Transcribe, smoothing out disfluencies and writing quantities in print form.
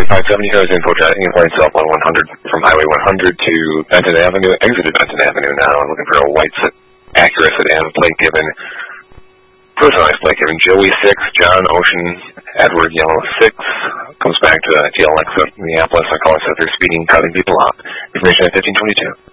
3570 here is info tracking and flight south 100 from Highway 100 to Benton Avenue. Exited Benton Avenue now. I'm looking for a white Acura sedan, plate given, personalized plate given, Joey 6, John Ocean, Edward Yellow 6. Comes back to TLX of Minneapolis. I call it if they're speeding, cutting people out. Information at 1522.